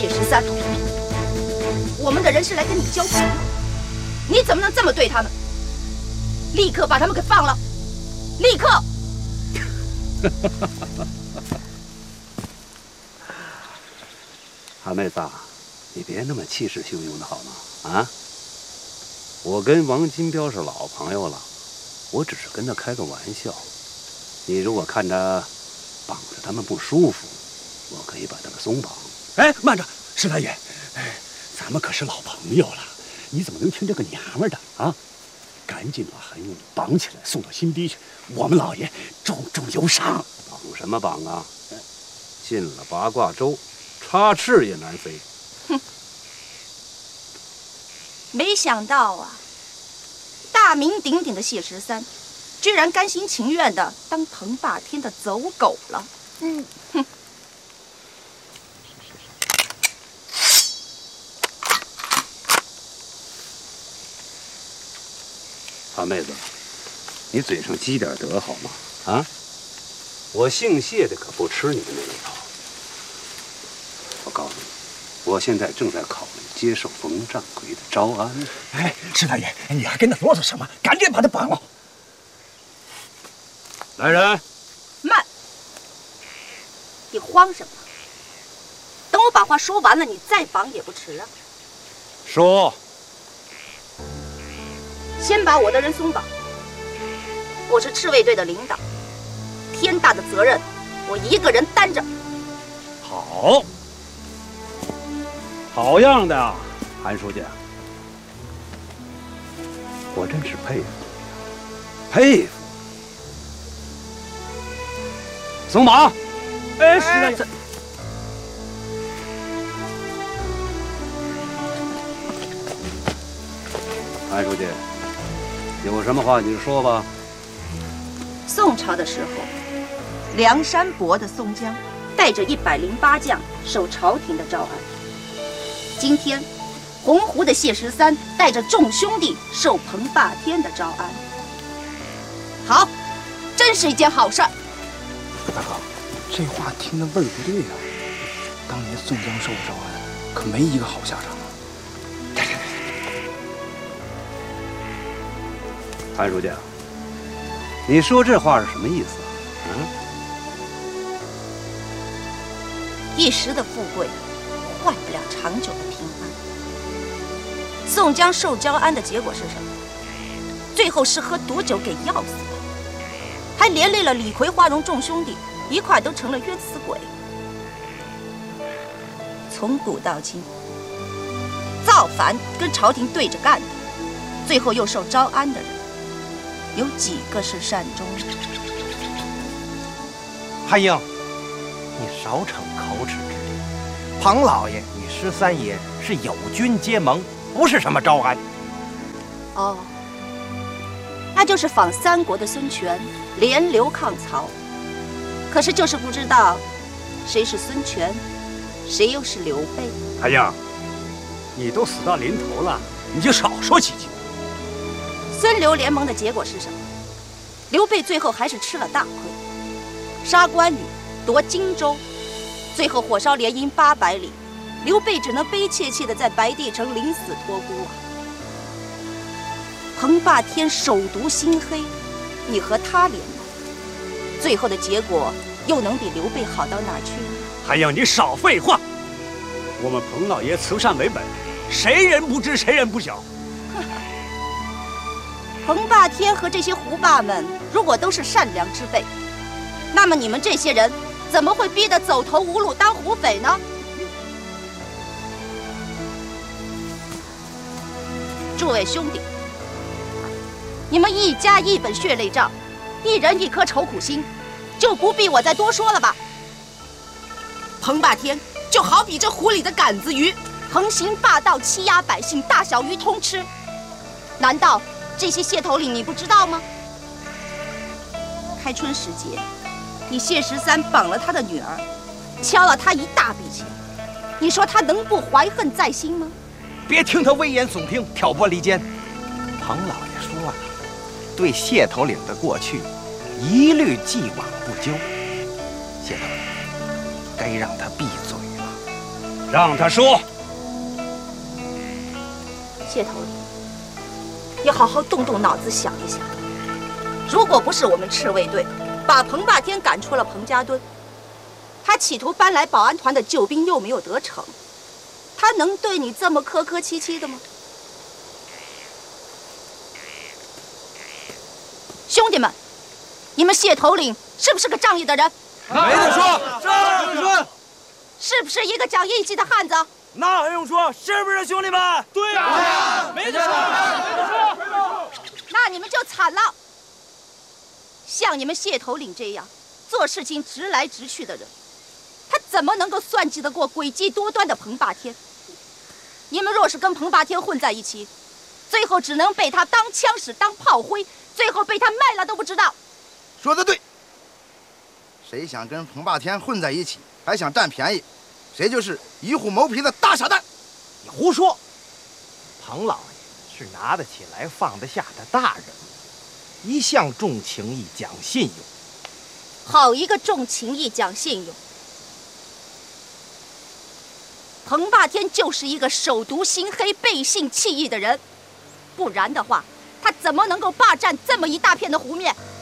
谢13，我们的人是来跟你交朋友，你怎么能这么对他们？立刻把他们给放了！立刻！ 韩妹子，你别那么气势汹汹的好吗？啊！我跟王金彪是老朋友了，我只是跟他开个玩笑。你如果看着绑着他们不舒服，我可以把他们松绑。 哎，慢着，石大爷，哎，咱们可是老朋友了，你怎么能听这个娘们的啊？赶紧把韩勇绑起来，送到新堤去。我们老爷重重有赏。 绑什么绑啊？进了八卦洲，插翅也难飞。 哼！没想到啊，大名鼎鼎的谢13，居然甘心情愿的当彭霸天的走狗了。哼！ 韩妹子，你嘴上积点德好吗？啊，我姓谢的可不吃你的那一套。我告诉你，我现在正在考虑接受冯占奎的招安。 哎，石大爷，你还跟他啰嗦什么？赶紧把他绑了！ 来人！ 慢！你慌什么？等我把话说完了，你再绑也不迟啊。 说。 先把我的人松绑。我是赤卫队的领导，天大的责任，我一个人担着。 好，好样的啊，韩书记！我真是佩服，佩服。松绑！ 哎，石大爷。 韩书记。有什么话你就说吧。 宋朝的时候，梁山伯的宋江带着108将受朝廷的招安。今天，洪湖的谢13带着众兄弟受彭霸天的招安。好，真是一件好事儿。 大哥，这话听的味儿不对呀。当年宋江受招安，可没一个好下场。 韩书记，你说这话是什么意思啊？ 一时的富贵，换不了长久的平安。宋江受招安的结果是什么？最后是喝毒酒给药死的，还连累了李逵、花荣众兄弟一块都成了冤死鬼。从古到今，造反跟朝廷对着干的，最后又受招安的人，有几个是善终的？ 韩英，你少逞口齿之力。彭老爷与13爷是友军结盟，不是什么招安。 哦，那就是仿三国的孙权，联刘抗曹。可是就是不知道谁是孙权，谁又是刘备。 韩英，你都死到临头了，你就少说几句。 孙刘联盟的结果是什么？刘备最后还是吃了大亏，杀关羽，夺荆州，最后火烧连营800里，刘备只能悲切切地在白帝城临死托孤啊。彭霸天手毒心黑，你和他联盟，最后的结果又能比刘备好到哪儿去呢？ 韩英，你少废话！我们彭老爷慈善为本，谁人不知，谁人不晓。 彭霸天和这些胡霸们，如果都是善良之辈，那么你们这些人怎么会逼得走投无路当胡匪呢？诸位兄弟，你们一家一本血泪账，一人一颗愁苦心，就不必我再多说了吧。彭霸天就好比这湖里的杆子鱼，横行霸道，欺压百姓，大小鱼通吃。难道这些谢头领你不知道吗？开春时节，你谢13绑了他的女儿，敲了他一大笔钱，你说他能不怀恨在心吗？ 别听他危言耸听，挑拨离间。彭老爷说了，对谢头领的过去一律既往不咎。谢头领，该让他闭嘴了。 让他说。 谢头领，你好好动动脑子想一想，如果不是我们赤卫队把彭霸天赶出了彭家墩，他企图搬来保安团的救兵又没有得逞，他能对你这么客客气气的吗？兄弟们，你们谢头领是不是个仗义的人？ 没得说，是说， 是不是一个讲义气的汉子？ 那还用说，是不是兄弟们？对啊，没得说，没得说。 那你们就惨了。像你们谢头领这样做事情直来直去的人，他怎么能够算计得过诡计多端的彭霸天？你们若是跟彭霸天混在一起，最后只能被他当枪使、当炮灰，最后被他卖了都不知道。 说得对，谁想跟彭霸天混在一起，还想占便宜，谁就是一户谋皮的大傻蛋。 你胡说！彭老爷是拿得起来放得下的大人，一向重情义、讲信用。 好一个重情义、讲信用！彭霸天就是一个手毒心黑、背信弃义的人，不然的话，他怎么能够霸占这么一大片的湖面？